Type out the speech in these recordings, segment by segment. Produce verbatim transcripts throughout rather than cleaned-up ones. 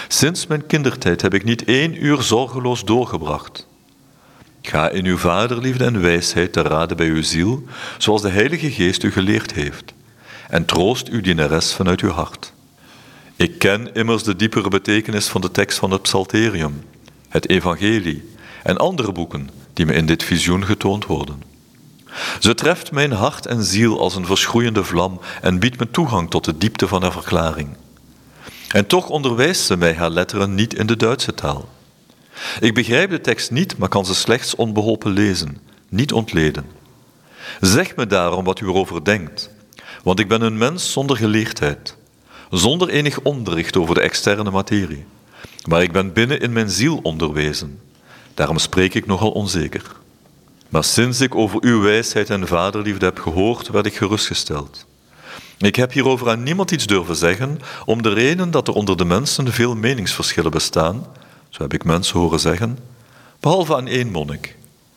Sinds mijn kindertijd heb ik niet één uur zorgeloos doorgebracht. Ga in uw vaderliefde en wijsheid te raden bij uw ziel, zoals de Heilige Geest u geleerd heeft, en troost uw dienares vanuit uw hart. Ik ken immers de diepere betekenis van de tekst van het Psalterium, het Evangelie en andere boeken die me in dit visioen getoond worden. Ze treft mijn hart en ziel als een verschroeiende vlam en biedt me toegang tot de diepte van haar verklaring. En toch onderwijst ze mij haar letteren niet in de Duitse taal. Ik begrijp de tekst niet, maar kan ze slechts onbeholpen lezen, niet ontleden. Zeg me daarom wat u erover denkt, want ik ben een mens zonder geleerdheid, zonder enig onderricht over de externe materie. Maar ik ben binnen in mijn ziel onderwezen, daarom spreek ik nogal onzeker. Maar sinds ik over uw wijsheid en vaderliefde heb gehoord, werd ik gerustgesteld. Ik heb hierover aan niemand iets durven zeggen, om de reden dat er onder de mensen veel meningsverschillen bestaan, zo heb ik mensen horen zeggen, behalve aan één monnik.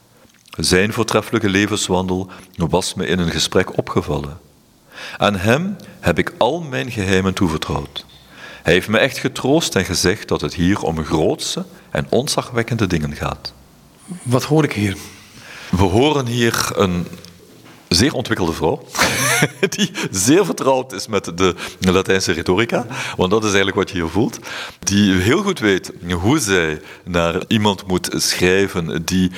Zijn voortreffelijke levenswandel was me in een gesprek opgevallen. Aan hem heb ik al mijn geheimen toevertrouwd. Hij heeft me echt getroost en gezegd dat het hier om grootse en ontzagwekkende dingen gaat. Wat hoor ik hier? We horen hier een zeer ontwikkelde vrouw, die zeer vertrouwd is met de Latijnse retorica, want dat is eigenlijk wat je hier voelt, die heel goed weet hoe zij naar iemand moet schrijven die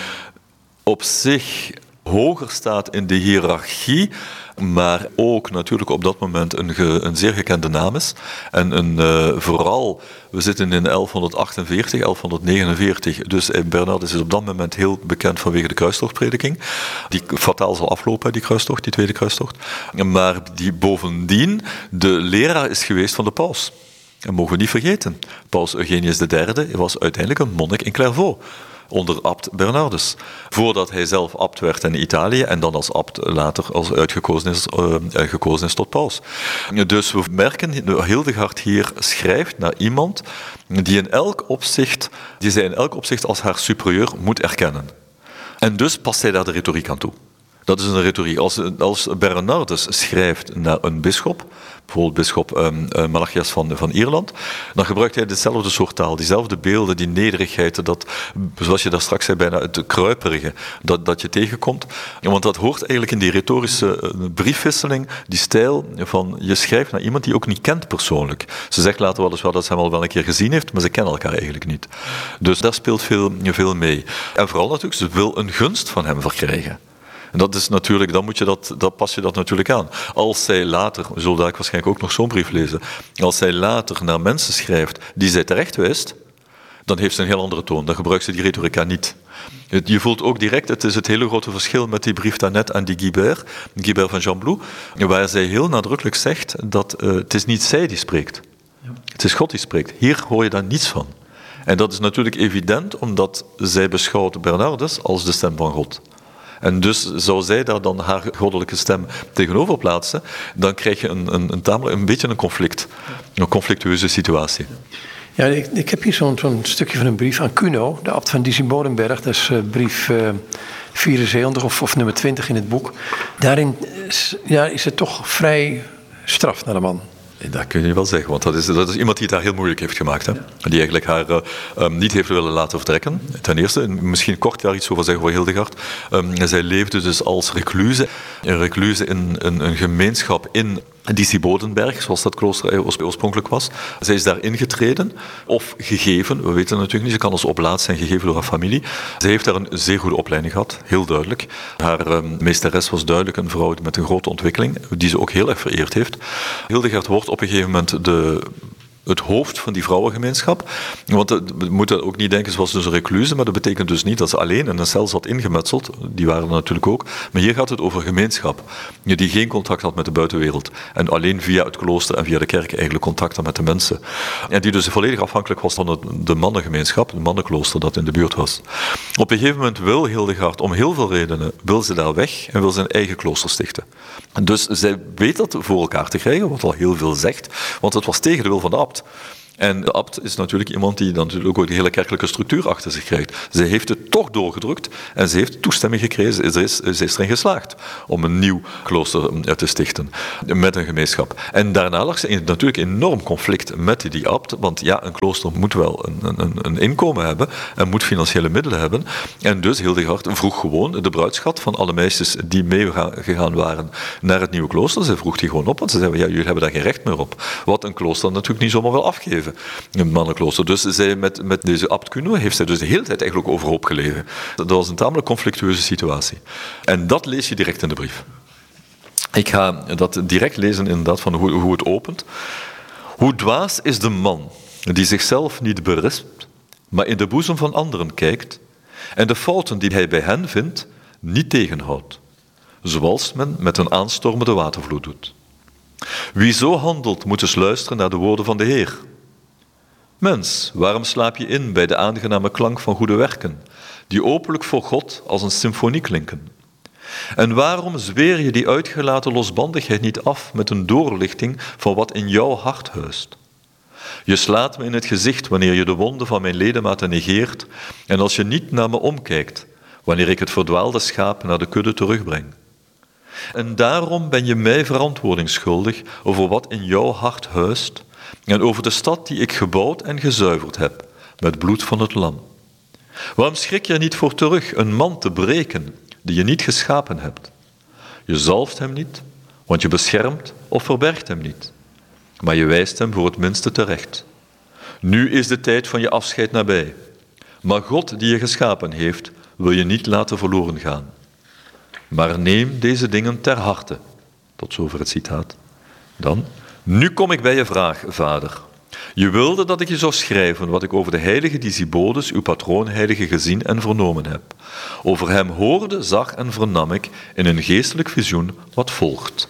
op zich hoger staat in de hiërarchie, maar ook natuurlijk op dat moment een, ge, een zeer gekende naam is. En een, uh, vooral, we zitten in elfhonderdachtenveertig, elfhonderdnegenenveertig, dus Bernardus is op dat moment heel bekend vanwege de kruistochtprediking, die fataal zal aflopen, die kruistocht, die tweede kruistocht, maar die bovendien de leraar is geweest van de paus. En mogen we niet vergeten, paus Eugenius de derde was uiteindelijk een monnik in Clairvaux, onder abt Bernardus. Voordat hij zelf abt werd in Italië en dan als abt later als uitgekozen is, uh, gekozen is tot paus. Dus we merken, Hildegard hier schrijft naar iemand die in elk opzicht, die zij in elk opzicht als haar superieur moet erkennen. En dus past zij daar de retoriek aan toe. Dat is een retoriek. Als, als Bernardus schrijft naar een bisschop, bijvoorbeeld bisschop um, uh, Malachias van, van Ierland, dan gebruikt hij dezelfde soort taal, diezelfde beelden, die nederigheid, dat, zoals je daar straks zei, bijna het kruiperige, dat, dat je tegenkomt. Want dat hoort eigenlijk in die retorische uh, briefwisseling, die stijl van, je schrijft naar iemand die je ook niet kent persoonlijk. Ze zegt later weliswaar dat ze hem al wel een keer gezien heeft, maar ze kennen elkaar eigenlijk niet. Dus daar speelt veel, veel mee. En vooral natuurlijk, ze wil een gunst van hem verkrijgen. En dat is natuurlijk, dan moet je dat, dat pas je dat natuurlijk aan. Als zij later, we zullen daar waarschijnlijk ook nog zo'n brief lezen, als zij later naar mensen schrijft die zij terecht wijst, dan heeft ze een heel andere toon. Dan gebruikt ze die retorica niet. Je voelt ook direct, het is het hele grote verschil met die brief daarnet aan die Guibert, Guibert van Gembloux, waar zij heel nadrukkelijk zegt dat uh, het is niet zij die spreekt. Het is God die spreekt. Hier hoor je daar niets van. En dat is natuurlijk evident, omdat zij beschouwt Bernardus als de stem van God. En dus zou zij daar dan haar goddelijke stem tegenover plaatsen, dan krijg je een, een, een, tamelijk, een beetje een conflict, een conflictueuze situatie. Ja, ik, ik heb hier zo'n, zo'n stukje van een brief aan Kuno, de abt van Disibodenberg. Dat is uh, brief uh, vierenzeventig of, of nummer twintig in het boek. Daarin is, ja, is het toch vrij straf naar de man. Dat kun je wel zeggen, want dat is, dat is iemand die het haar heel moeilijk heeft gemaakt. Hè? Die eigenlijk haar uh, um, niet heeft willen laten vertrekken. Ten eerste, misschien kort daar iets over zeggen voor Hildegard. Um, zij leefde dus als recluse. Een recluse in een, een gemeenschap in Disibodenberg, zoals dat klooster oorspronkelijk was. Zij is daar ingetreden, of gegeven, we weten het natuurlijk niet, ze kan als oplaat zijn gegeven door haar familie. Zij heeft daar een zeer goede opleiding gehad, heel duidelijk. Haar um, meesteres was duidelijk een vrouw met een grote ontwikkeling, die ze ook heel erg vereerd heeft. Hildegard wordt op een gegeven moment de... het hoofd van die vrouwengemeenschap. Want we moeten ook niet denken, ze was dus een recluse, maar dat betekent dus niet dat ze alleen in een cel zat ingemetseld. Die waren er natuurlijk ook. Maar hier gaat het over gemeenschap, die geen contact had met de buitenwereld. En alleen via het klooster en via de kerk eigenlijk contact had met de mensen. En die dus volledig afhankelijk was van het, de mannengemeenschap, het mannenklooster dat in de buurt was. Op een gegeven moment wil Hildegard, om heel veel redenen, wil ze daar weg en wil ze een eigen klooster stichten. En dus zij weet dat voor elkaar te krijgen, wat al heel veel zegt, want het was tegen de wil van de abt. En de abt is natuurlijk iemand die dan natuurlijk ook de hele kerkelijke structuur achter zich krijgt. Ze heeft het toch doorgedrukt en ze heeft toestemming gekregen. Ze is, ze is erin geslaagd om een nieuw klooster te stichten met een gemeenschap. En daarna lag ze in, natuurlijk enorm conflict met die abt, want ja, een klooster moet wel een, een, een inkomen hebben en moet financiële middelen hebben. En dus Hildegard vroeg gewoon de bruidschat van alle meisjes die meegegaan waren naar het nieuwe klooster. Ze vroeg die gewoon op, want ze zeiden, ja, jullie hebben daar geen recht meer op. Wat een klooster natuurlijk niet zomaar wil afgeven, een mannenklooster. Dus zij met, met deze abt Kuno heeft zij dus de hele tijd eigenlijk overhoop gelegen. Dat was een tamelijk conflictueuze situatie. En dat lees je direct in de brief. Ik ga dat direct lezen inderdaad van hoe, hoe het opent. Hoe dwaas is de man die zichzelf niet berispt, maar in de boezem van anderen kijkt en de fouten die hij bij hen vindt niet tegenhoudt, zoals men met een aanstormende watervloed doet. Wie zo handelt, moet eens luisteren naar de woorden van de Heer. Mens, waarom slaap je in bij de aangename klank van goede werken, die openlijk voor God als een symfonie klinken? En waarom zweer je die uitgelaten losbandigheid niet af met een doorlichting van wat in jouw hart huist? Je slaat me in het gezicht wanneer je de wonden van mijn ledematen negeert en als je niet naar me omkijkt, wanneer ik het verdwaalde schaap naar de kudde terugbreng. En daarom ben je mij verantwoording schuldig over wat in jouw hart huist en over de stad die ik gebouwd en gezuiverd heb met bloed van het lam. Waarom schrik je er niet voor terug een man te breken die je niet geschapen hebt? Je zalft hem niet, want je beschermt of verbergt hem niet, maar je wijst hem voor het minste terecht. Nu is de tijd van je afscheid nabij, maar God die je geschapen heeft, wil je niet laten verloren gaan. Maar neem deze dingen ter harte. Tot zover het citaat. Dan, nu kom ik bij je vraag, vader. Je wilde dat ik je zou schrijven wat ik over de heilige Disibodes, uw patroonheilige, gezien en vernomen heb. Over hem hoorde, zag en vernam ik in een geestelijk visioen wat volgt.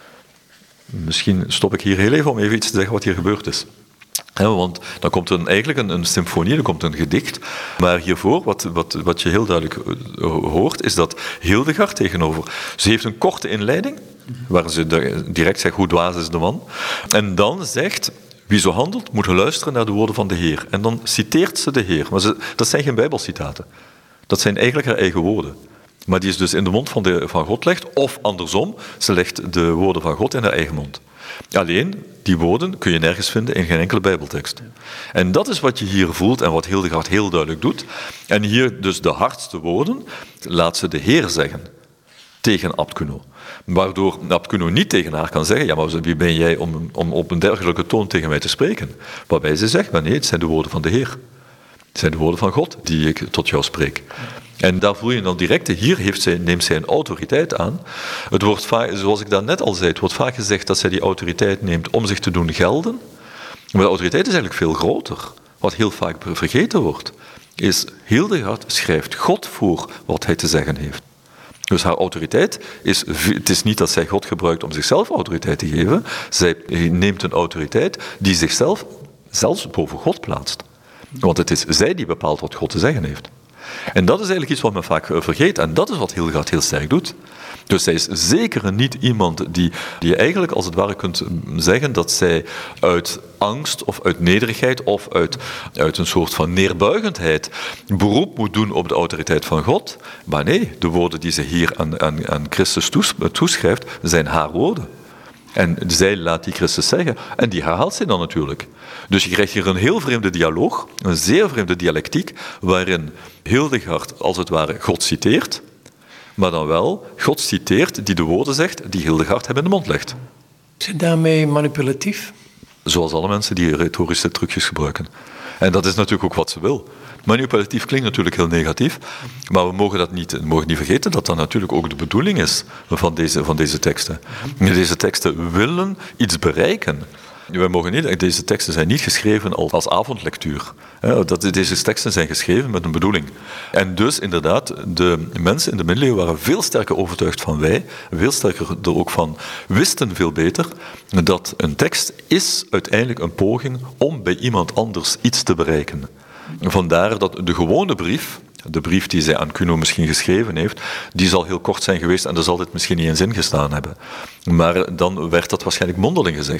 Misschien stop ik hier heel even om even iets te zeggen wat hier gebeurd is. He, want dan komt er eigenlijk een, een symfonie, dan komt een gedicht. Maar hiervoor, wat, wat, wat je heel duidelijk hoort, is dat Hildegard tegenover... Ze heeft een korte inleiding, waar ze direct zegt, hoe dwaas is de man. En dan zegt, wie zo handelt, moet luisteren naar de woorden van de Heer. En dan citeert ze de Heer. Maar ze, dat zijn geen bijbelcitaten. Dat zijn eigenlijk haar eigen woorden. Maar die is dus in de mond van, de, van God legt, of andersom, ze legt de woorden van God in haar eigen mond. Alleen, die woorden kun je nergens vinden in geen enkele bijbeltekst. En dat is wat je hier voelt en wat Hildegard heel duidelijk doet. En hier dus de hardste woorden laat ze de Heer zeggen tegen abt Kuno. Waardoor abt Kuno niet tegen haar kan zeggen, ja, maar wie ben jij om, om op een dergelijke toon tegen mij te spreken? Waarbij ze zegt, maar nee, het zijn de woorden van de Heer. Het zijn de woorden van God die ik tot jou spreek. En daar voel je dan direct, hier heeft zij, neemt zij een autoriteit aan. Het wordt vaak, zoals ik daarnet al zei, het wordt vaak gezegd dat zij die autoriteit neemt om zich te doen gelden. Maar de autoriteit is eigenlijk veel groter. Wat heel vaak vergeten wordt, is Hildegard schrijft God voor wat hij te zeggen heeft. Dus haar autoriteit is, het is niet dat zij God gebruikt om zichzelf autoriteit te geven. Zij neemt een autoriteit die zichzelf zelfs boven God plaatst. Want het is zij die bepaalt wat God te zeggen heeft. En dat is eigenlijk iets wat men vaak vergeet. En dat is wat Hildegard heel sterk doet. Dus zij is zeker niet iemand die, die je eigenlijk als het ware kunt zeggen dat zij uit angst of uit nederigheid of uit, uit een soort van neerbuigendheid beroep moet doen op de autoriteit van God. Maar nee, de woorden die ze hier aan, aan, aan Christus toes, toeschrijft, zijn haar woorden. En zij laat die Christus zeggen. En die herhaalt zij dan natuurlijk. Dus je krijgt hier een heel vreemde dialoog, een zeer vreemde dialectiek, waarin Hildegard als het ware God citeert, maar dan wel God citeert die de woorden zegt die Hildegard hem in de mond legt. Is het daarmee manipulatief? Zoals alle mensen die retorische trucjes gebruiken. En dat is natuurlijk ook wat ze wil. Manipulatief klinkt natuurlijk heel negatief, maar we mogen dat niet, we mogen niet vergeten dat dat natuurlijk ook de bedoeling is van deze, van deze teksten. Deze teksten willen iets bereiken. We mogen niet, deze teksten zijn niet geschreven als avondlectuur. Deze teksten zijn geschreven met een bedoeling. En dus inderdaad, de mensen in de middeleeuwen waren veel sterker overtuigd van wij, veel sterker er ook van, wisten veel beter, dat een tekst is uiteindelijk een poging om bij iemand anders iets te bereiken. Vandaar dat de gewone brief, de brief die zij aan Kuno misschien geschreven heeft, die zal heel kort zijn geweest en er zal dit misschien niet in zin gestaan hebben. Maar dan werd dat waarschijnlijk mondeling gezegd.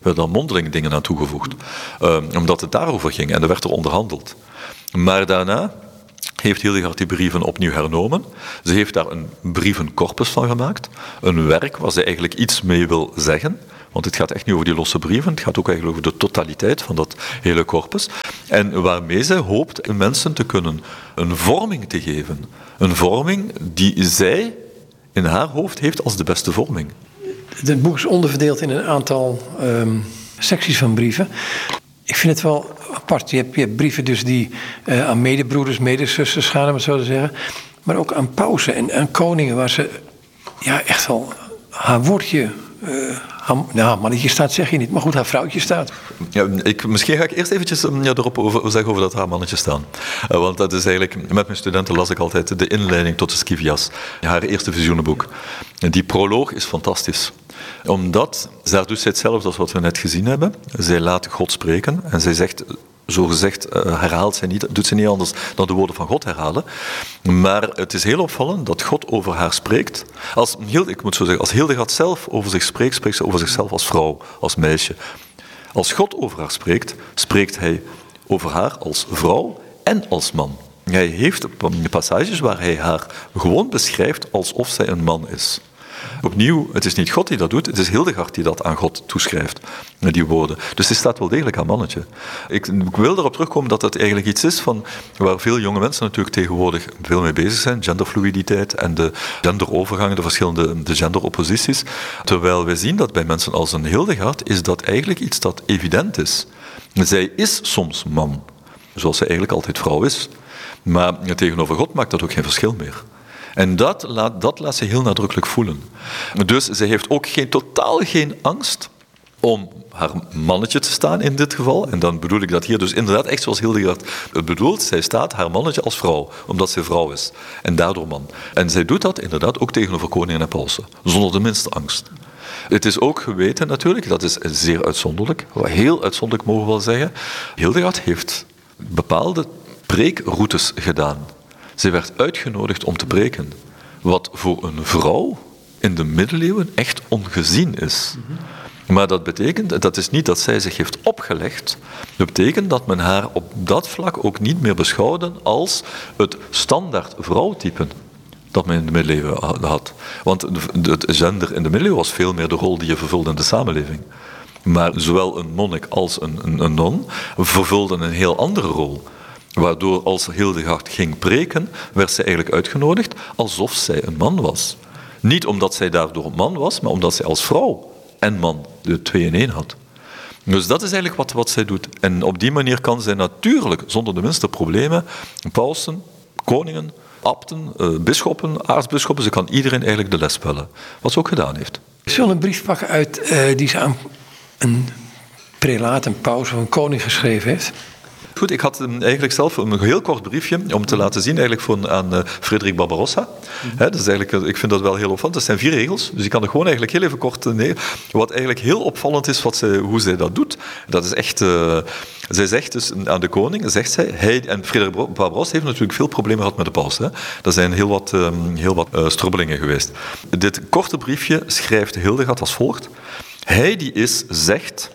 werden dan mondeling dingen aan toegevoegd. Uh, omdat het daarover ging en er werd er onderhandeld. Maar daarna heeft Hildegard die brieven opnieuw hernomen. Ze heeft daar een brievencorpus van gemaakt. Een werk waar ze eigenlijk iets mee wil zeggen. Want het gaat echt niet over die losse brieven. Het gaat ook eigenlijk over de totaliteit van dat hele corpus. En waarmee zij hoopt mensen te kunnen een vorming te geven. Een vorming die zij in haar hoofd heeft als de beste vorming. Het boek is onderverdeeld in een aantal um, secties van brieven. Ik vind het wel apart. Je hebt, je hebt brieven dus die uh, aan medebroeders, medezusters gaan, om het zo te zeggen. Maar ook aan pausen en aan koningen waar ze ja, echt wel haar woordje... Uh, haar, nou, mannetje staat zeg je niet, maar goed, haar vrouwtje staat. Ja, ik, misschien ga ik eerst eventjes ja, erop over, zeggen over dat haar mannetje staan. Uh, want dat is eigenlijk, met mijn studenten las ik altijd de inleiding tot de Scivias, haar eerste visioenenboek. En die proloog is fantastisch. Omdat, daar doet zij hetzelfde als wat we net gezien hebben. Zij laat God spreken en zij zegt... Zo gezegd uh, herhaalt zij niet, doet ze niet anders dan de woorden van God herhalen. Maar het is heel opvallend dat God over haar spreekt. Als, ik moet zo zeggen, als Hildegard zelf over zich spreekt, spreekt ze over zichzelf als vrouw, als meisje. Als God over haar spreekt, spreekt hij over haar als vrouw en als man. Hij heeft passages waar hij haar gewoon beschrijft alsof zij een man is. Opnieuw, het is niet God die dat doet, het is Hildegard die dat aan God toeschrijft, die woorden. Dus het staat wel degelijk aan mannetje. Ik, ik wil erop terugkomen dat het eigenlijk iets is van waar veel jonge mensen natuurlijk tegenwoordig veel mee bezig zijn, genderfluiditeit en de genderovergangen, de verschillende de genderopposities. Terwijl wij zien dat bij mensen als een Hildegard is dat eigenlijk iets dat evident is. Zij is soms man, zoals zij eigenlijk altijd vrouw is. Maar tegenover God maakt dat ook geen verschil meer. En dat laat, dat laat ze heel nadrukkelijk voelen. Dus ze heeft ook geen, totaal geen angst om haar mannetje te staan in dit geval. En dan bedoel ik dat hier dus inderdaad echt zoals Hildegard het bedoelt. Zij staat haar mannetje als vrouw, omdat zij vrouw is. En daardoor man. En zij doet dat inderdaad ook tegenover koningen en pausen. Zonder de minste angst. Het is ook geweten natuurlijk, dat is zeer uitzonderlijk. Heel uitzonderlijk mogen we wel zeggen. Hildegard heeft bepaalde preekroutes gedaan. Zij werd uitgenodigd om te preken. Wat voor een vrouw in de middeleeuwen echt ongezien is. Maar dat betekent, dat is niet dat zij zich heeft opgelegd. Dat betekent dat men haar op dat vlak ook niet meer beschouwde als het standaard vrouwtype dat men in de middeleeuwen had. Want het gender in de middeleeuwen was veel meer de rol die je vervulde in de samenleving. Maar zowel een monnik als een, een, een non vervulden een heel andere rol. Waardoor als Hildegard ging preken, werd zij eigenlijk uitgenodigd alsof zij een man was. Niet omdat zij daardoor een man was, maar omdat zij als vrouw en man de twee in één had. Dus dat is eigenlijk wat, wat zij doet. En op die manier kan zij natuurlijk, zonder de minste problemen, pausen, koningen, abten, uh, bisschoppen, aartsbisschoppen, ze kan iedereen eigenlijk de les spellen. Wat ze ook gedaan heeft. Ik zal een brief pakken uit uh, die ze aan een prelaat, een paus of een koning geschreven heeft. Goed, ik had eigenlijk zelf een heel kort briefje om te laten zien eigenlijk voor, aan uh, Frederik Barbarossa. Mm-hmm. He, dus eigenlijk, ik vind dat wel heel opvallend. Dat zijn vier regels, dus ik kan er gewoon eigenlijk heel even kort neer. Wat eigenlijk heel opvallend is, wat zij, hoe zij dat doet, dat is echt... Uh, zij zegt dus aan de koning, zegt zij, hij, en Frederik Barbarossa heeft natuurlijk veel problemen gehad met de paus. Hè. Er zijn heel wat, um, heel wat uh, strubbelingen geweest. Dit korte briefje schrijft Hildegard als volgt. Hij die is, zegt,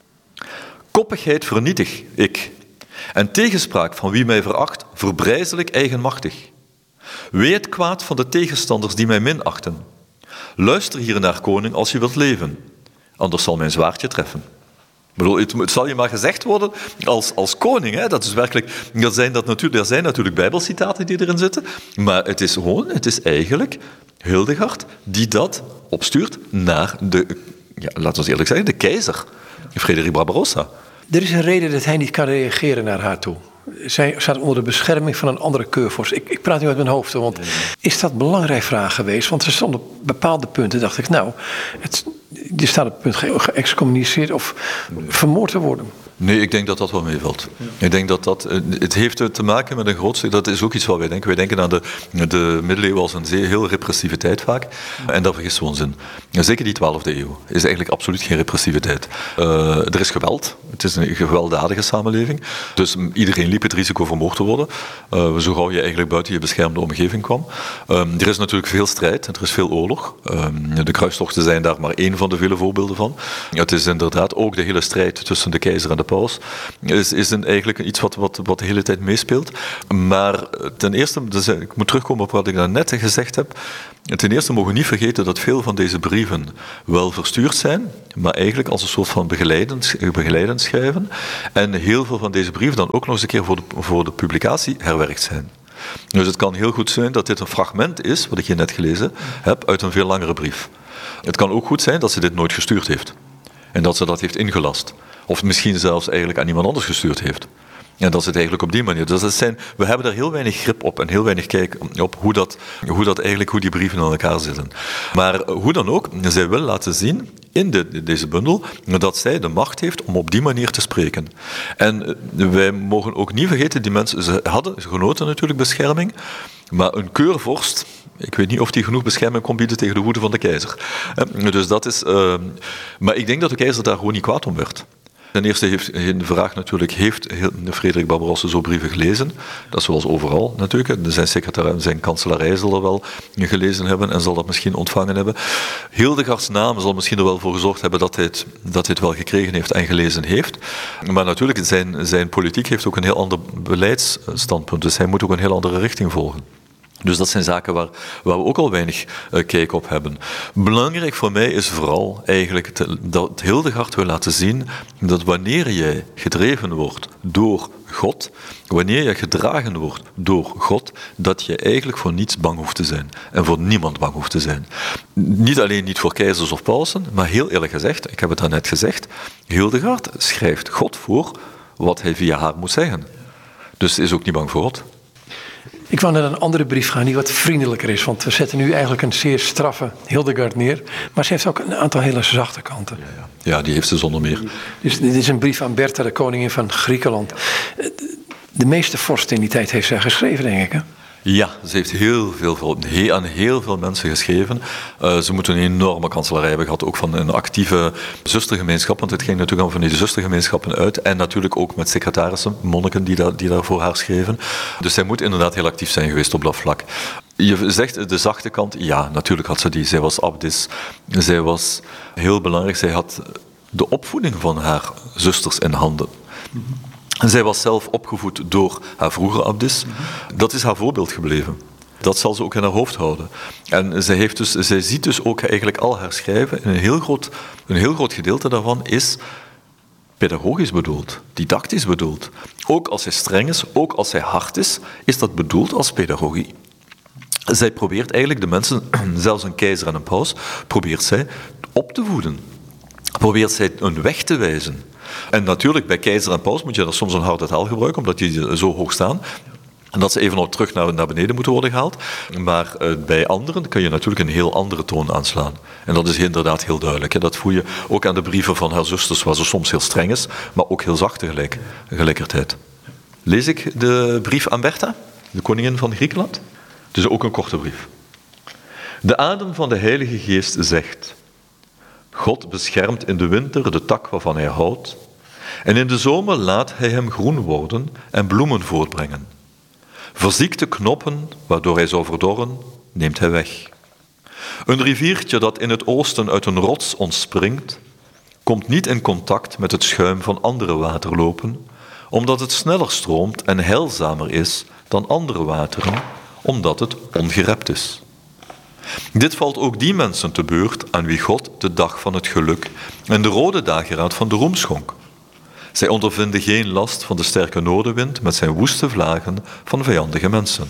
koppigheid vernietig ik... En tegenspraak van wie mij veracht, verbrijzel ik eigenmachtig. Wee het kwaad van de tegenstanders die mij minachten. Luister hier naar, koning, als je wilt leven. Anders zal mijn zwaardje treffen. Ik bedoel, het, het zal je maar gezegd worden als, als koning. Hè? Dat is werkelijk, dat zijn dat natuurlijk, er zijn natuurlijk bijbelcitaten die erin zitten. Maar het is gewoon, het is eigenlijk Hildegard die dat opstuurt naar de, ja, laten we eerlijk zeggen, de keizer. Frederik Barbarossa. Er is een reden dat hij niet kan reageren naar haar toe. Zij staat onder de bescherming van een andere keurvorst. Ik, ik praat nu uit mijn hoofd, want is dat een belangrijke vraag geweest? Want er stonden op bepaalde punten, dacht ik, nou, het, je staat op het punt geëxcommuniceerd of vermoord te worden. Nee, ik denk dat dat wel meevalt. Ja. Ik denk dat dat... Het heeft te maken met een groot stuk... Dat is ook iets wat wij denken. Wij denken aan de, de middeleeuwen als een zeer, heel repressieve tijd vaak. Ja. En daar vergissen we ons in. Zeker die twaalfde eeuw is eigenlijk absoluut geen repressieve tijd. Uh, er is geweld. Het is een gewelddadige samenleving. Dus iedereen liep het risico vermoord te worden. Uh, zo gauw je eigenlijk buiten je beschermde omgeving kwam. Um, er is natuurlijk veel strijd. Er is veel oorlog. Um, de kruistochten zijn daar maar één van de vele voorbeelden van. Het is inderdaad ook de hele strijd tussen de keizer en de paus is, is een, eigenlijk iets wat, wat, wat de hele tijd meespeelt. Maar ten eerste, dus ik moet terugkomen op wat ik daarnet gezegd heb. Ten eerste mogen we niet vergeten dat veel van deze brieven wel verstuurd zijn, maar eigenlijk als een soort van begeleidend, begeleidend schrijven. En heel veel van deze brieven dan ook nog eens een keer voor de, voor de publicatie herwerkt zijn. Dus het kan heel goed zijn dat dit een fragment is, wat ik hier net gelezen heb, uit een veel langere brief. Het kan ook goed zijn dat ze dit nooit gestuurd heeft. En dat ze dat heeft ingelast. Of misschien zelfs eigenlijk aan iemand anders gestuurd heeft. En dat is het eigenlijk op die manier. Dus dat zijn, we hebben daar heel weinig grip op en heel weinig kijk op hoe, dat, hoe, dat eigenlijk, hoe die brieven aan elkaar zitten. Maar hoe dan ook, zij wil laten zien in de, deze bundel dat zij de macht heeft om op die manier te spreken. En wij mogen ook niet vergeten, die mensen, ze hadden ze genoten natuurlijk bescherming, maar een keurvorst, ik weet niet of die genoeg bescherming kon bieden tegen de woede van de keizer. Dus dat is, uh, maar ik denk dat de keizer daar gewoon niet kwaad om werd. Ten eerste heeft de vraag natuurlijk, heeft Frederik Barbarossa zo brieven gelezen? Dat is zoals overal natuurlijk. Zijn secretaris, zijn kanselarij zal er wel gelezen hebben en zal dat misschien ontvangen hebben. Hildegards naam zal misschien er wel voor gezorgd hebben dat hij het, dat hij het wel gekregen heeft en gelezen heeft. Maar natuurlijk, zijn, zijn politiek heeft ook een heel ander beleidsstandpunt. Dus hij moet ook een heel andere richting volgen. Dus dat zijn zaken waar, waar we ook al weinig uh, kijk op hebben. Belangrijk voor mij is vooral eigenlijk te, dat Hildegard wil laten zien dat wanneer jij gedreven wordt door God, wanneer je gedragen wordt door God, dat je eigenlijk voor niets bang hoeft te zijn. En voor niemand bang hoeft te zijn. Niet alleen niet voor keizers of pausen, maar heel eerlijk gezegd, ik heb het daarnet gezegd, Hildegard schrijft God voor wat hij via haar moet zeggen. Dus ze is ook niet bang voor God. Ik wou naar een andere brief gaan die wat vriendelijker is. Want we zetten nu eigenlijk een zeer straffe Hildegard neer. Maar ze heeft ook een aantal hele zachte kanten. Ja, ja. ja die heeft ze zonder meer. Dus dit is een brief aan Bertha, de koningin van Griekenland. De meeste vorsten in die tijd heeft zij geschreven, denk ik. Hè? Ja, ze heeft heel veel, heel, aan heel veel mensen geschreven. Uh, ze moeten een enorme kanselarij hebben gehad, ook van een actieve zustergemeenschap, want het ging natuurlijk van die zustergemeenschappen uit. En natuurlijk ook met secretarissen, monniken die daar, die daar voor haar schreven. Dus zij moet inderdaad heel actief zijn geweest op dat vlak. Je zegt de zachte kant, ja, natuurlijk had ze die. Zij was abdis, zij was heel belangrijk. Zij had de opvoeding van haar zusters in handen. En zij was zelf opgevoed door haar vroegere abdis. Dat is haar voorbeeld gebleven. Dat zal ze ook in haar hoofd houden. En zij, heeft dus, zij ziet dus ook eigenlijk al haar schrijven. En een heel groot, een heel groot gedeelte daarvan is pedagogisch bedoeld, didactisch bedoeld. Ook als zij streng is, ook als zij hard is, is dat bedoeld als pedagogie. Zij probeert eigenlijk de mensen, zelfs een keizer en een paus, probeert zij op te voeden. Probeert zij een weg te wijzen. En natuurlijk, bij keizer en paus moet je dan soms een harde taal gebruiken, omdat die zo hoog staan. En dat ze even nog terug naar, naar beneden moeten worden gehaald. Maar uh, bij anderen kun je natuurlijk een heel andere toon aanslaan. En dat is inderdaad heel duidelijk. Hè. Dat voel je ook aan de brieven van haar zusters, waar ze soms heel streng is, maar ook heel zacht tegelijk, tegelijkertijd. Lees ik de brief aan Bertha, de koningin van Griekenland? Het is ook een korte brief. De adem van de Heilige Geest zegt: God beschermt in de winter de tak waarvan hij houdt, en in de zomer laat hij hem groen worden en bloemen voortbrengen. Verziekte knoppen, waardoor hij zou verdorren, neemt hij weg. Een riviertje dat in het oosten uit een rots ontspringt, komt niet in contact met het schuim van andere waterlopen, omdat het sneller stroomt en heilzamer is dan andere wateren, omdat het ongerept is. Dit valt ook die mensen te beurt aan wie God de dag van het geluk en de rode dageraad van de roem schonk. Zij ondervinden geen last van de sterke noordenwind met zijn woeste vlagen van vijandige mensen.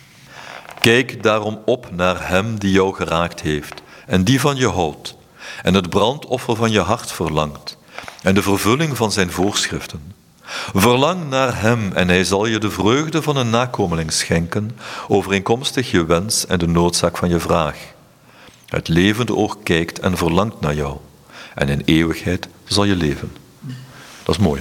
Kijk daarom op naar hem die jou geraakt heeft en die van je houdt en het brandoffer van je hart verlangt en de vervulling van zijn voorschriften. Verlang naar hem en hij zal je de vreugde van een nakomeling schenken, overeenkomstig je wens en de noodzaak van je vraag. Het levende oog kijkt en verlangt naar jou en in eeuwigheid zal je leven. Dat is mooi, hè?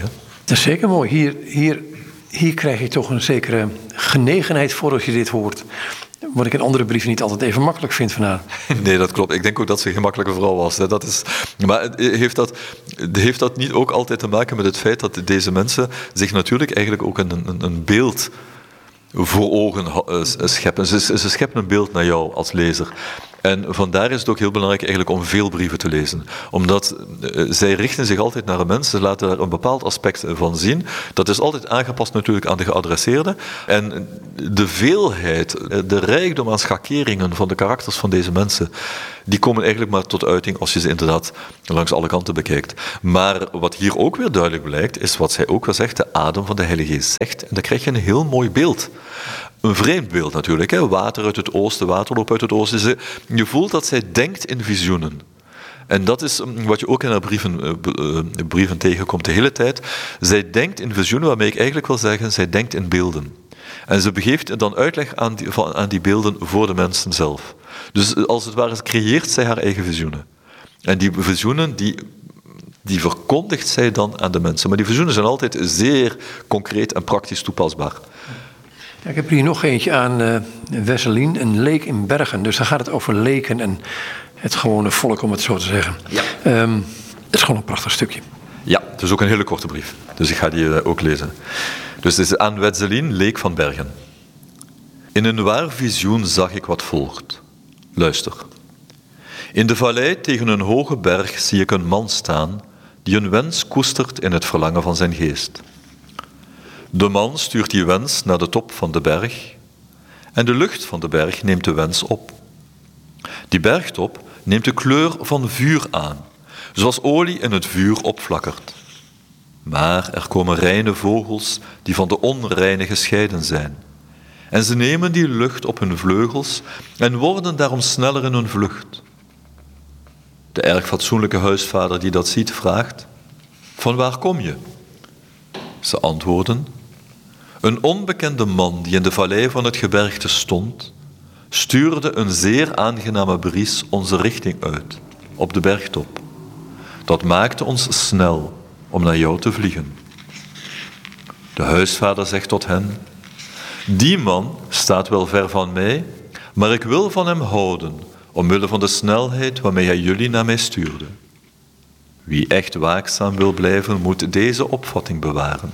Dat is zeker mooi. Hier, hier, hier krijg je toch een zekere genegenheid voor als je dit hoort. Wat ik in andere brieven niet altijd even makkelijk vind van haar. Nee, dat klopt. Ik denk ook dat ze geen makkelijke vrouw was. Dat is, maar heeft dat, heeft dat niet ook altijd te maken met het feit dat deze mensen zich natuurlijk eigenlijk ook een, een, een beeld voor ogen scheppen. Ze, ze scheppen een beeld naar jou als lezer. En vandaar is het ook heel belangrijk eigenlijk om veel brieven te lezen. Omdat uh, zij richten zich altijd naar een mens, ze laten daar een bepaald aspect van zien. Dat is altijd aangepast natuurlijk aan de geadresseerde. En de veelheid, de rijkdom aan schakeringen van de karakters van deze mensen, die komen eigenlijk maar tot uiting als je ze inderdaad langs alle kanten bekijkt. Maar wat hier ook weer duidelijk blijkt, is wat zij ook wel zegt, de adem van de Heilige Geest zegt. En dan krijg je een heel mooi beeld. Een vreemd beeld natuurlijk, hè? Water uit het oosten, waterloop uit het oosten. Je voelt dat zij denkt in visioenen. En dat is wat je ook in haar brieven, uh, brieven tegenkomt de hele tijd. Zij denkt in visioenen, waarmee ik eigenlijk wil zeggen, zij denkt in beelden. En ze begeeft dan uitleg aan die, aan die beelden voor de mensen zelf. Dus als het ware creëert zij haar eigen visioenen. En die visioenen, die, die verkondigt zij dan aan de mensen. Maar die visioenen zijn altijd zeer concreet en praktisch toepasbaar. Ja, ik heb hier nog eentje aan uh, Wesselien, een leek in Bergen. Dus dan gaat het over leken en het gewone volk, om het zo te zeggen. Ja. Um, het is gewoon een prachtig stukje. Ja, het is ook een hele korte brief. Dus ik ga die uh, ook lezen. Dus het is aan Wesselien, leek van Bergen. In een waar visioen zag ik wat volgt. Luister. In de vallei tegen een hoge berg zie ik een man staan die een wens koestert in het verlangen van zijn geest. De man stuurt die wens naar de top van de berg en de lucht van de berg neemt de wens op. Die bergtop neemt de kleur van vuur aan, zoals olie in het vuur opflakkert. Maar er komen reine vogels die van de onreine gescheiden zijn. En ze nemen die lucht op hun vleugels en worden daarom sneller in hun vlucht. De erg fatsoenlijke huisvader die dat ziet, vraagt: van waar kom je? Ze antwoorden: een onbekende man die in de vallei van het gebergte stond, stuurde een zeer aangename bries onze richting uit, op de bergtop. Dat maakte ons snel om naar jou te vliegen. De huisvader zegt tot hen: die man staat wel ver van mij, maar ik wil van hem houden, omwille van de snelheid waarmee hij jullie naar mij stuurde. Wie echt waakzaam wil blijven, moet deze opvatting bewaren.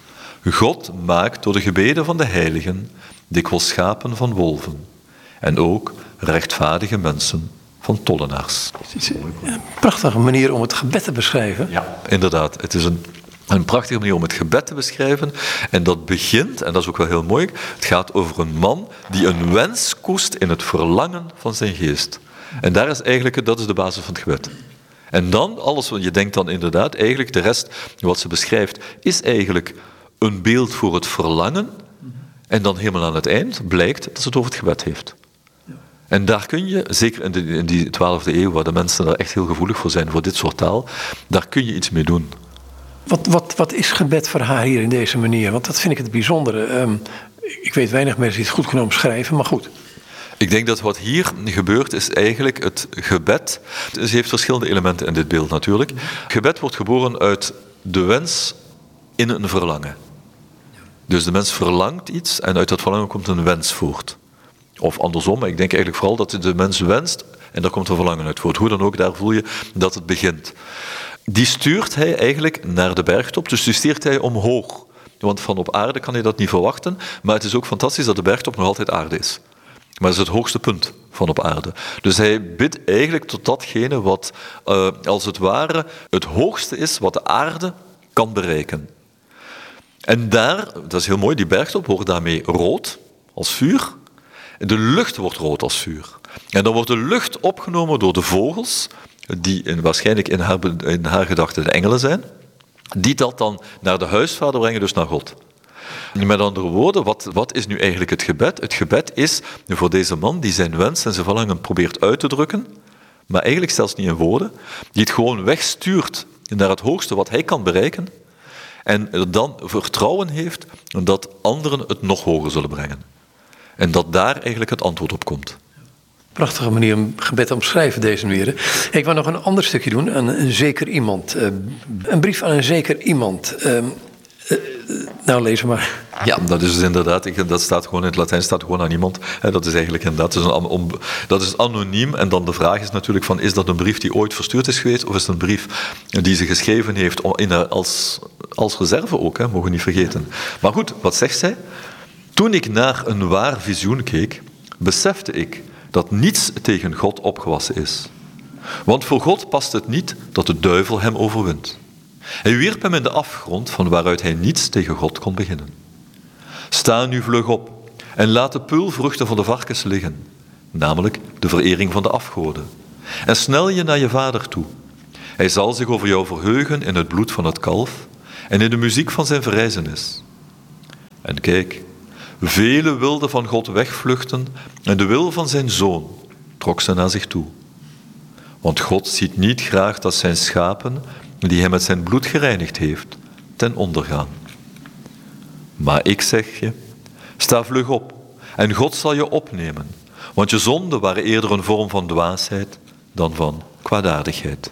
God maakt door de gebeden van de heiligen dikwijls schapen van wolven en ook rechtvaardige mensen van tollenaars. Het is een prachtige manier om het gebed te beschrijven. Ja, inderdaad. Het is een, een prachtige manier om het gebed te beschrijven. En dat begint, en dat is ook wel heel mooi, het gaat over een man die een wens koest in het verlangen van zijn geest. En daar is eigenlijk, dat is de basis van het gebed. En dan, alles wat je denkt dan inderdaad, eigenlijk de rest wat ze beschrijft, is eigenlijk een beeld voor het verlangen. En dan helemaal aan het eind blijkt dat ze het over het gebed heeft. En daar kun je, zeker in, de, in die twaalfde eeuw, waar de mensen daar echt heel gevoelig voor zijn, voor dit soort taal, daar kun je iets mee doen. Wat, wat, wat is gebed voor haar hier in deze manier? Want dat vind ik het bijzondere. Um, ik weet weinig mensen die het goed kunnen omschrijven, maar goed. Ik denk dat wat hier gebeurt is eigenlijk het gebed. Ze heeft verschillende elementen in dit beeld natuurlijk. Gebed wordt geboren uit de wens in een verlangen. Dus de mens verlangt iets en uit dat verlangen komt een wens voort. Of andersom, ik denk eigenlijk vooral dat de mens wenst en daar komt een verlangen uit voort. Hoe dan ook, daar voel je dat het begint. Die stuurt hij eigenlijk naar de bergtop, dus die stuurt hij omhoog. Want van op aarde kan hij dat niet verwachten, maar het is ook fantastisch dat de bergtop nog altijd aarde is. Maar dat is het hoogste punt van op aarde. Dus hij bidt eigenlijk tot datgene wat uh, als het ware het hoogste is wat de aarde kan bereiken. En daar, dat is heel mooi, die bergtop wordt daarmee rood als vuur. De lucht wordt rood als vuur. En dan wordt de lucht opgenomen door de vogels, die in, waarschijnlijk in haar, in haar gedachten de engelen zijn, die dat dan naar de huisvader brengen, dus naar God. Met andere woorden, wat, wat is nu eigenlijk het gebed? Het gebed is voor deze man die zijn wens en zijn verlangen probeert uit te drukken, maar eigenlijk zelfs niet in woorden, die het gewoon wegstuurt naar het hoogste wat hij kan bereiken en er dan vertrouwen heeft dat anderen het nog hoger zullen brengen. En dat daar eigenlijk het antwoord op komt. Prachtige manier om gebed te omschrijven, deze manier. Ik wil nog een ander stukje doen, aan een zeker iemand. Een brief aan een zeker iemand. nou, lees maar. Ja, dat is dus inderdaad, dat staat gewoon in het Latijn, staat gewoon aan iemand. Dat is eigenlijk inderdaad, dat is, een, om, dat is anoniem. En dan de vraag is natuurlijk van, is dat een brief die ooit verstuurd is geweest, of is het een brief die ze geschreven heeft in, als, als reserve ook, hè, mogen we niet vergeten. Maar goed, wat zegt zij? Toen ik naar een waar visioen keek, besefte ik dat niets tegen God opgewassen is. Want voor God past het niet dat de duivel hem overwint. Hij wierp hem in de afgrond van waaruit hij niets tegen God kon beginnen. Sta nu vlug op en laat de peulvruchten van de varkens liggen, namelijk de verering van de afgoden. En snel je naar je vader toe. Hij zal zich over jou verheugen in het bloed van het kalf en in de muziek van zijn verrijzenis. En kijk, velen wilden van God wegvluchten en de wil van zijn zoon trok ze naar zich toe. Want God ziet niet graag dat zijn schapen, die hij met zijn bloed gereinigd heeft, ten onder gaan. Maar ik zeg je, sta vlug op en God zal je opnemen, want je zonden waren eerder een vorm van dwaasheid dan van kwaadaardigheid.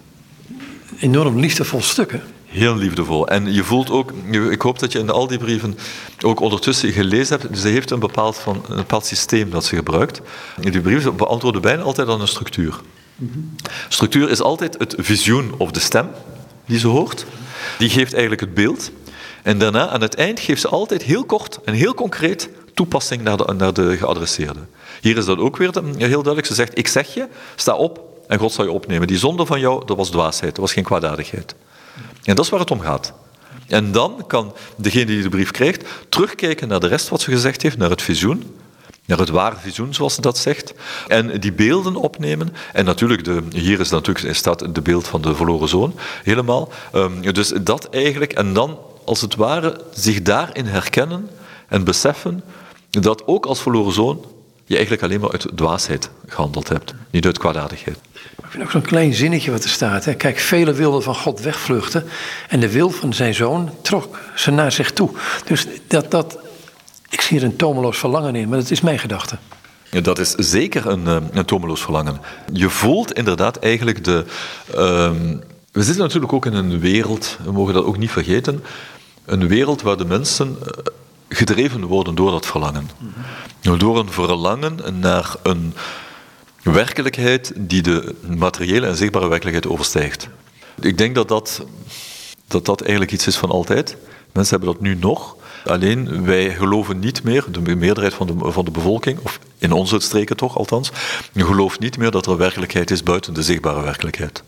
Enorm liefdevol stukken. Heel liefdevol. En je voelt ook, ik hoop dat je in al die brieven ook ondertussen gelezen hebt, ze heeft een bepaald, van, een bepaald systeem dat ze gebruikt. Die brieven beantwoorden bijna altijd aan een structuur. Mm-hmm. Structuur is altijd het visioen of de stem die ze hoort. Die geeft eigenlijk het beeld. En daarna, aan het eind, geeft ze altijd heel kort en heel concreet toepassing naar de, naar de geadresseerde. Hier is dat ook weer heel duidelijk. Ze zegt, ik zeg je, sta op en God zal je opnemen. Die zonde van jou, dat was dwaasheid, dat was geen kwaadaardigheid. En dat is waar het om gaat. En dan kan degene die de brief krijgt terugkijken naar de rest wat ze gezegd heeft, naar het visioen, naar het ware visioen, zoals ze dat zegt, en die beelden opnemen. En natuurlijk, de, hier is natuurlijk, staat de beeld van de verloren zoon, helemaal. Um, dus dat eigenlijk, en dan als het ware zich daarin herkennen en beseffen dat ook als verloren zoon je eigenlijk alleen maar uit dwaasheid gehandeld hebt, niet uit kwaadaardigheid. Ik vind ook zo'n klein zinnetje wat er staat. Hè. Kijk, velen wilden van God wegvluchten en de wil van zijn zoon trok ze naar zich toe. Dus dat, dat, ik zie er een tomeloos verlangen in, maar dat is mijn gedachte. Dat is zeker een, een tomeloos verlangen. Je voelt inderdaad eigenlijk de... Um, we zitten natuurlijk ook in een wereld, we mogen dat ook niet vergeten, een wereld waar de mensen gedreven worden door dat verlangen. Mm-hmm. Door een verlangen naar een werkelijkheid die de materiële en zichtbare werkelijkheid overstijgt. Ik denk dat dat, dat dat eigenlijk iets is van altijd. Mensen hebben dat nu nog. Alleen wij geloven niet meer, de meerderheid van de, van de bevolking, of in onze streken toch althans, gelooft niet meer dat er een werkelijkheid is buiten de zichtbare werkelijkheid.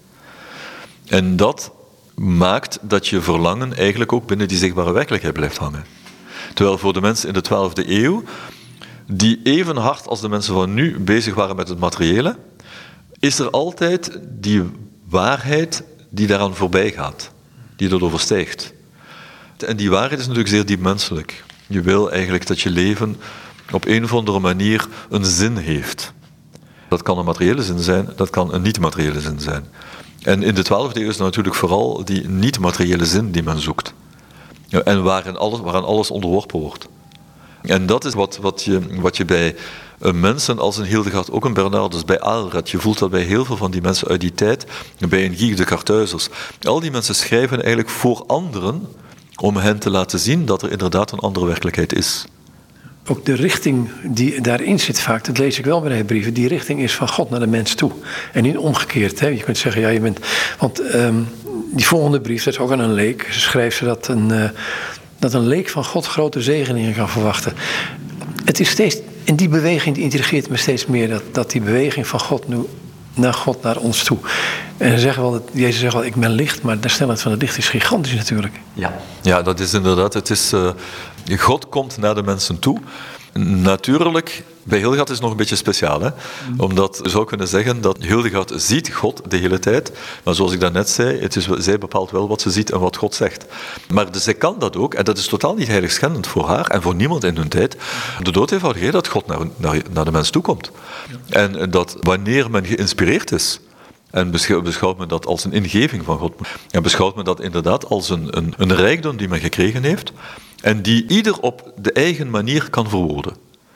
En dat maakt dat je verlangen eigenlijk ook binnen die zichtbare werkelijkheid blijft hangen. Terwijl voor de mensen in de twaalfde eeuw, die even hard als de mensen van nu bezig waren met het materiële, is er altijd die waarheid die daaraan voorbij gaat, die dat overstijgt. En die waarheid is natuurlijk zeer diep menselijk. Je wil eigenlijk dat je leven op een of andere manier een zin heeft. Dat kan een materiële zin zijn, dat kan een niet-materiële zin zijn. En in de twaalfde eeuw is het natuurlijk vooral die niet-materiële zin die men zoekt. En waarin alles, waaraan alles onderworpen wordt. En dat is wat, wat, je, wat je bij mensen als een Hildegard, ook een Bernardus, bij Aalred, je voelt dat bij heel veel van die mensen uit die tijd, bij een Guy de Carthuizers, al die mensen schrijven eigenlijk voor anderen om hen te laten zien dat er inderdaad een andere werkelijkheid is. Ook de richting die daarin zit vaak, dat lees ik wel bij de brieven, die richting is van God naar de mens toe. En niet omgekeerd. Hè? Je kunt zeggen, ja, je bent... Want um, die volgende brief, dat is ook aan een leek. Ze schrijft ze dat een, uh, dat een leek van God grote zegeningen kan verwachten. Het is steeds, en die beweging die intrigeert me steeds meer, dat, dat die beweging van God nu naar God, naar ons toe. En ze zeggen wel, dat, Jezus zegt wel, ik ben licht, maar de snelheid van het licht is gigantisch natuurlijk. Ja, ja dat is inderdaad, het is, uh, God komt naar de mensen toe. Natuurlijk, bij Hildegard is het nog een beetje speciaal, hè? Omdat je zou kunnen zeggen dat Hildegard ziet God de hele tijd, maar zoals ik daarnet zei, het is, zij bepaalt wel wat ze ziet en wat God zegt. Maar dus zij kan dat ook, en dat is totaal niet heiligschendend voor haar en voor niemand in hun tijd, de dood eenvoudig dat God naar, naar, naar de mens toe komt. Ja. En dat wanneer men geïnspireerd is, en beschouwt men dat als een ingeving van God, en beschouwt men dat inderdaad als een, een, een rijkdom die men gekregen heeft, en die ieder op de eigen manier kan verwoorden.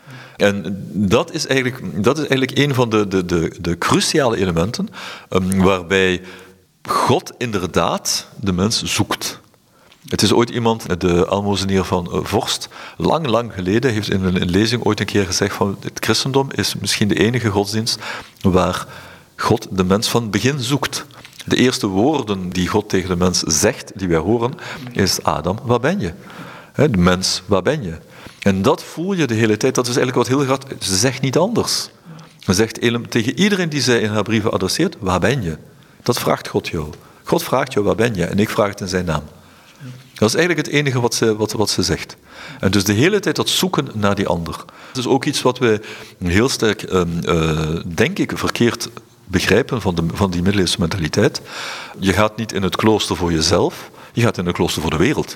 En dat is eigenlijk, dat is eigenlijk een van de, de, de, de cruciale elementen um, waarbij God inderdaad de mens zoekt. Het is ooit iemand, de almozenier van Vorst, lang, lang geleden, heeft in een lezing ooit een keer gezegd van het christendom is misschien de enige godsdienst waar God de mens van het begin zoekt. De eerste woorden die God tegen de mens zegt, die wij horen, is Adam, waar ben je? De mens, waar ben je? En dat voel je de hele tijd, dat is eigenlijk wat heel graag, ze zegt niet anders. Ze zegt tegen iedereen die zij in haar brieven adresseert, waar ben je? Dat vraagt God jou. God vraagt jou, waar ben je? En ik vraag het in zijn naam. Dat is eigenlijk het enige wat ze, wat, wat ze zegt. En dus de hele tijd dat zoeken naar die ander. Dat is ook iets wat wij heel sterk, uh, uh, denk ik, verkeerd begrijpen van, de, van die middeleeuwse mentaliteit. Je gaat niet in het klooster voor jezelf, je gaat in het klooster voor de wereld.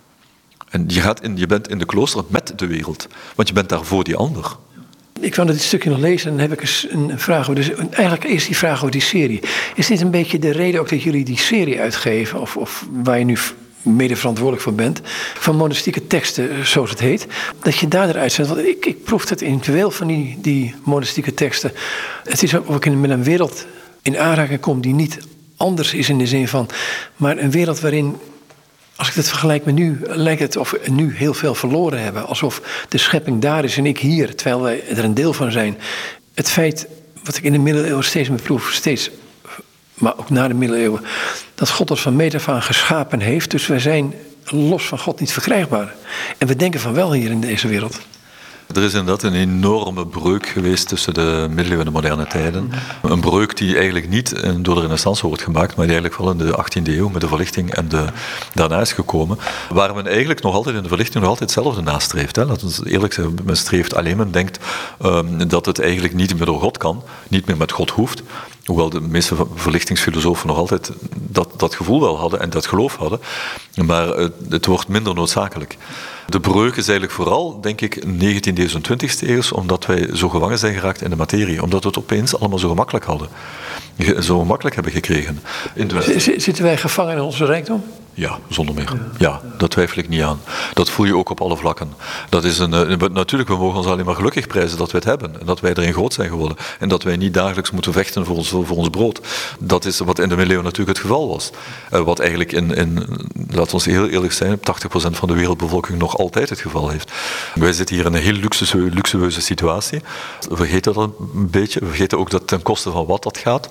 En je, gaat in, je bent in de klooster met de wereld, want je bent daar voor die ander. Ik wou dit stukje nog lezen en dan heb ik een vraag over. Dus eigenlijk eerst die vraag over die serie. Is dit een beetje de reden ook dat jullie die serie uitgeven, of, of waar je nu mede verantwoordelijk voor bent, van monastieke teksten, zoals het heet, dat je daar eruit zet? Want ik, ik proef het in veel van die, die monastieke teksten. Het is ook in, met een wereld in aanraking komt die niet anders is in de zin van, maar een wereld waarin, als ik het vergelijk met nu, lijkt het of we nu heel veel verloren hebben. Alsof de schepping daar is en ik hier, terwijl wij er een deel van zijn. Het feit, wat ik in de middeleeuwen steeds meer proef, steeds, maar ook na de middeleeuwen, dat God ons van meet af aan geschapen heeft. Dus wij zijn los van God niet verkrijgbaar. En we denken van wel hier in deze wereld. Er is inderdaad een enorme breuk geweest tussen de middeleeuwen en de moderne tijden. Een breuk die eigenlijk niet door de Renaissance wordt gemaakt, maar die eigenlijk wel in de achttiende eeuw met de verlichting en de, daarna is gekomen. Waar men eigenlijk nog altijd in de verlichting nog altijd hetzelfde nastreeft. Hè. Laten we eerlijk zijn, men streeft alleen, men denkt um, dat het eigenlijk niet meer door God kan, niet meer met God hoeft. Hoewel de meeste verlichtingsfilosofen nog altijd dat, dat gevoel wel hadden en dat geloof hadden. Maar het, het wordt minder noodzakelijk. De breuk is eigenlijk vooral, denk ik, negentiende eeuw en twintigste eeuw, omdat wij zo gevangen zijn geraakt in de materie. Omdat we het opeens allemaal zo gemakkelijk hadden. Zo gemakkelijk hebben gekregen. In de... Zitten wij gevangen in onze rijkdom? Ja, zonder meer. Ja, dat twijfel ik niet aan. Dat voel je ook op alle vlakken. Dat is een, natuurlijk, we mogen ons alleen maar gelukkig prijzen dat we het hebben. En dat wij erin groot zijn geworden. En dat wij niet dagelijks moeten vechten voor ons, voor ons brood. Dat is wat in de middeleeuwen natuurlijk het geval was. Wat eigenlijk in, in laten we ons heel eerlijk zijn, tachtig procent van de wereldbevolking nog altijd het geval heeft. Wij zitten hier in een heel luxueuze, luxueuze situatie. We vergeten dat een beetje. We vergeten ook dat ten koste van wat dat gaat.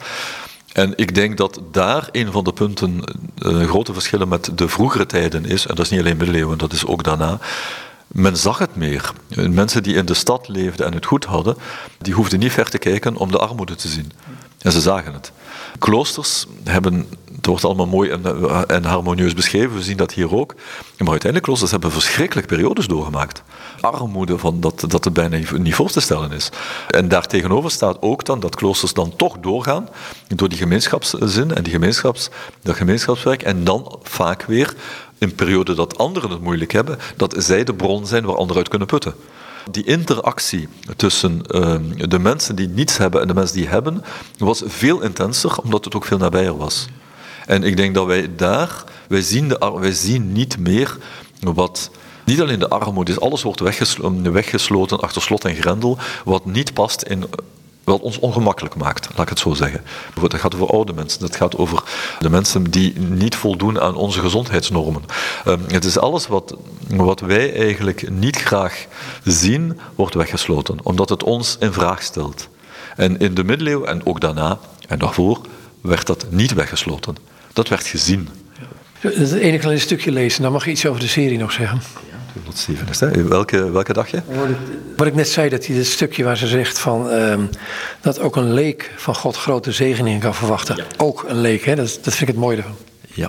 En ik denk dat daar een van de punten, uh, grote verschillen met de vroegere tijden is, en dat is niet alleen middeleeuwen, dat is ook daarna. Men zag het meer. Mensen die in de stad leefden en het goed hadden, die hoefden niet ver te kijken om de armoede te zien. En ze zagen het. Kloosters hebben, het wordt allemaal mooi en, en harmonieus beschreven, we zien dat hier ook. Maar uiteindelijk, kloosters hebben verschrikkelijke periodes doorgemaakt. Armoede, van dat, dat het bijna niet voor te stellen is. En daartegenover staat ook dan dat kloosters dan toch doorgaan door die gemeenschapszin en die gemeenschaps, dat gemeenschapswerk. En dan vaak weer, in periode dat anderen het moeilijk hebben, dat zij de bron zijn waar anderen uit kunnen putten. Die interactie tussen uh, de mensen die niets hebben en de mensen die hebben, was veel intenser, omdat het ook veel nabijer was. En ik denk dat wij daar, wij zien, de, wij zien niet meer wat, niet alleen de armoede is, alles wordt weggesloten, weggesloten achter slot en grendel, wat niet past in, wat ons ongemakkelijk maakt, laat ik het zo zeggen. Dat gaat over oude mensen, dat gaat over de mensen die niet voldoen aan onze gezondheidsnormen. Um, het is alles wat, wat wij eigenlijk niet graag zien, wordt weggesloten, omdat het ons in vraag stelt. En in de middeleeuwen, en ook daarna, en daarvoor, werd dat niet weggesloten. Dat werd gezien. Het ene kleine stukje lezen, dan mag je iets over de serie nog zeggen. Tot Steven is, hè? Welke, welke dacht je? Wat ik net zei, dat hij het stukje waar ze zegt van, um, dat ook een leek van God grote zegeningen kan verwachten. Ja. Ook een leek, hè? Dat, dat vind ik het mooie ervan. Ja.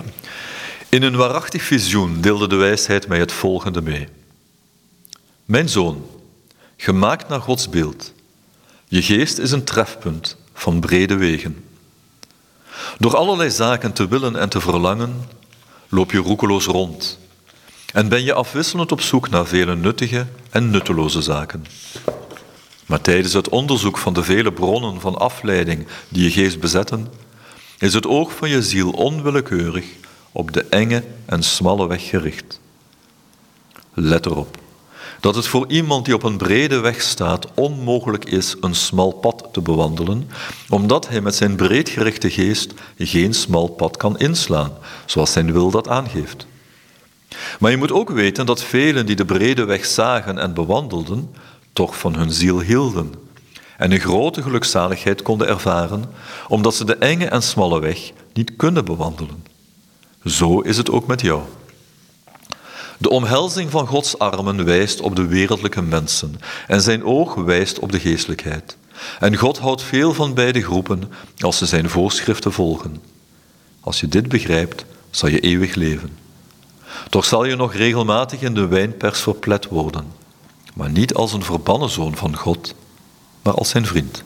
In een waarachtig visioen deelde de wijsheid mij het volgende mee. Mijn zoon, gemaakt naar Gods beeld, je geest is een trefpunt van brede wegen. Door allerlei zaken te willen en te verlangen, loop je roekeloos rond en ben je afwisselend op zoek naar vele nuttige en nutteloze zaken. Maar tijdens het onderzoek van de vele bronnen van afleiding die je geest bezetten, is het oog van je ziel onwillekeurig op de enge en smalle weg gericht. Let erop dat het voor iemand die op een brede weg staat onmogelijk is een smal pad te bewandelen, omdat hij met zijn breedgerichte geest geen smal pad kan inslaan, zoals zijn wil dat aangeeft. Maar je moet ook weten dat velen die de brede weg zagen en bewandelden, toch van hun ziel hielden. En een grote gelukzaligheid konden ervaren, omdat ze de enge en smalle weg niet kunnen bewandelen. Zo is het ook met jou. De omhelzing van Gods armen wijst op de wereldlijke mensen en zijn oog wijst op de geestelijkheid. En God houdt veel van beide groepen als ze zijn voorschriften volgen. Als je dit begrijpt, zal je eeuwig leven. Toch zal je nog regelmatig in de wijnpers verplet worden, maar niet als een verbannen zoon van God, maar als zijn vriend.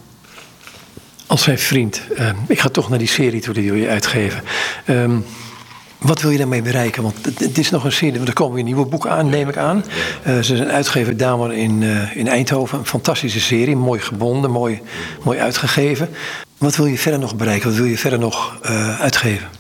Als zijn vriend. Uh, ik ga toch naar die serie toe die jullie uitgeven. Um, wat wil je daarmee bereiken? Want het, het is nog een serie, er komen weer nieuwe boeken aan, neem ik aan. Uh, ze zijn uitgegeven Damer in, uh, in Eindhoven. Een fantastische serie, mooi gebonden, mooi, mooi uitgegeven. Wat wil je verder nog bereiken? Wat wil je verder nog uh, uitgeven?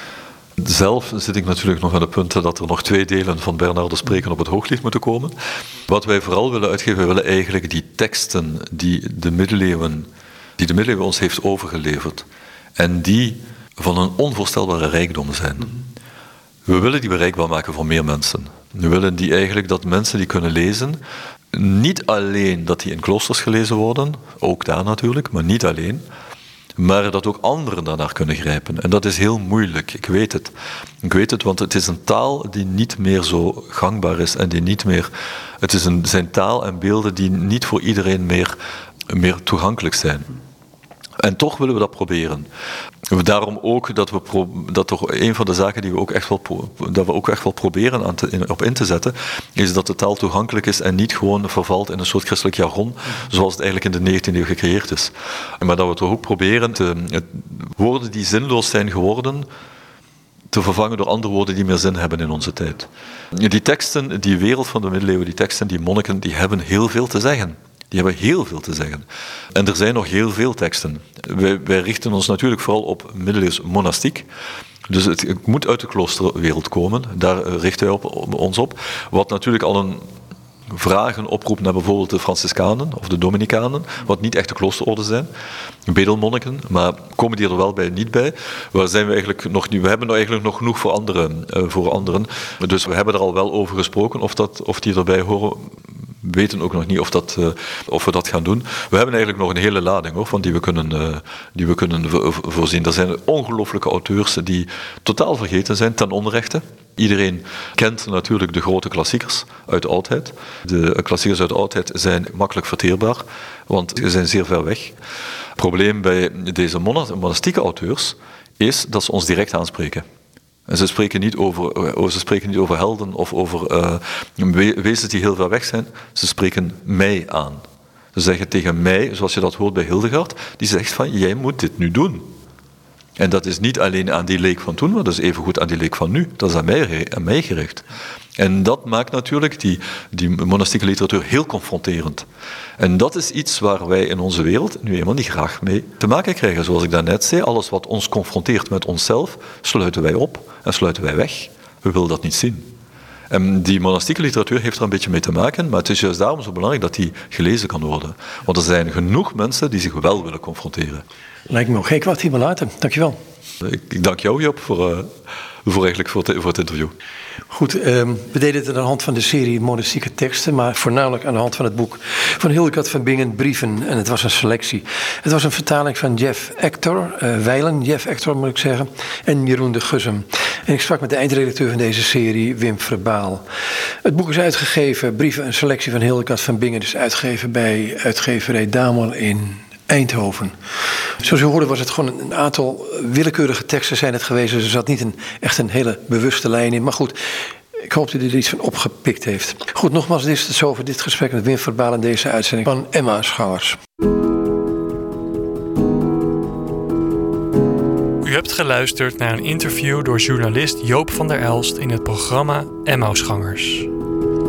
Zelf zit ik natuurlijk nog aan de punten dat er nog twee delen van Bernardo Spreken op het hooglied moeten komen. Wat wij vooral willen uitgeven, we willen eigenlijk die teksten die de middeleeuwen, die de middeleeuwen ons heeft overgeleverd en die van een onvoorstelbare rijkdom zijn. We willen die bereikbaar maken voor meer mensen. We willen die eigenlijk dat mensen die kunnen lezen, niet alleen dat die in kloosters gelezen worden, ook daar natuurlijk, maar niet alleen, maar dat ook anderen daarnaar kunnen grijpen. En dat is heel moeilijk, ik weet het. Ik weet het, want het is een taal die niet meer zo gangbaar is en die niet meer... Het is een, zijn taal en beelden die niet voor iedereen meer, meer toegankelijk zijn. En toch willen we dat proberen. Daarom ook dat we pro, dat toch een van de zaken die we ook echt wel, dat we ook echt wel proberen aan te, in, op in te zetten, is dat de taal toegankelijk is en niet gewoon vervalt in een soort christelijk jargon, zoals het eigenlijk in de negentiende eeuw gecreëerd is. Maar dat we toch ook proberen te, woorden die zinloos zijn geworden, te vervangen door andere woorden die meer zin hebben in onze tijd. Die teksten, die wereld van de middeleeuwen, die teksten, die monniken, die hebben heel veel te zeggen. Die hebben heel veel te zeggen. En er zijn nog heel veel teksten. Wij, wij richten ons natuurlijk vooral op middeleeuws monastiek. Dus het, het moet uit de kloosterwereld komen. Daar richten wij op, op, ons op. Wat natuurlijk al een vragen oproept naar bijvoorbeeld de Franciscanen of de Dominicanen, wat niet echt de kloosterorde zijn, bedelmonniken, maar komen die er wel bij, niet bij. Waar zijn we eigenlijk nog niet? We hebben er eigenlijk nog genoeg voor anderen, uh, voor anderen. Dus we hebben er al wel over gesproken, of, dat, of die erbij horen. We weten ook nog niet of, dat, uh, of we dat gaan doen. We hebben eigenlijk nog een hele lading hoor, van die we kunnen, uh, die we kunnen vo- voorzien. Er zijn ongelooflijke auteurs die totaal vergeten zijn, ten onrechte. Iedereen kent natuurlijk de grote klassiekers uit de oudheid. De klassiekers uit de oudheid zijn makkelijk verteerbaar, want ze zijn zeer ver weg. Het probleem bij deze monastieke auteurs is dat ze ons direct aanspreken. En ze spreken niet over, ze spreken niet over helden of over uh, wezens die heel ver weg zijn. Ze spreken mij aan. Ze zeggen tegen mij, zoals je dat hoort bij Hildegard, die zegt van, jij moet dit nu doen. En dat is niet alleen aan die leek van toen, maar dat is evengoed aan die leek van nu. Dat is aan mij, aan mij gericht. En dat maakt natuurlijk die, die monastieke literatuur heel confronterend. En dat is iets waar wij in onze wereld nu eenmaal niet graag mee te maken krijgen. Zoals ik daarnet zei, alles wat ons confronteert met onszelf, sluiten wij op en sluiten wij weg. We willen dat niet zien. En die monastieke literatuur heeft er een beetje mee te maken, maar het is juist daarom zo belangrijk dat die gelezen kan worden. Want er zijn genoeg mensen die zich wel willen confronteren. Lijkt me ook geen kwaad hier maar laten. Dankjewel. Ik, ik dank jou, Job, voor, uh, voor, eigenlijk voor, het, voor het interview. Goed, um, we deden het aan de hand van de serie monastieke teksten, maar voornamelijk aan de hand van het boek van Hildegard van Bingen, Brieven. En het was een selectie. Het was een vertaling van Jeff Ector, uh, Wijlen, Jeff Ector moet ik zeggen, en Jeroen de Gussem. En ik sprak met de eindredacteur van deze serie, Wim Verbaal. Het boek is uitgegeven, Brieven, een selectie van Hildegard van Bingen, dus uitgegeven bij uitgeverij Damer in Eindhoven. Zoals u hoorde was het gewoon een aantal willekeurige teksten zijn het geweest. Dus er zat niet een, echt een hele bewuste lijn in. Maar goed, ik hoop dat u er iets van opgepikt heeft. Goed, nogmaals, dit is het zo over dit gesprek met Wim Verbaal in deze uitzending van Emmausgangers. U hebt geluisterd naar een interview door journalist Joop van der Elst in het programma Emmausgangers.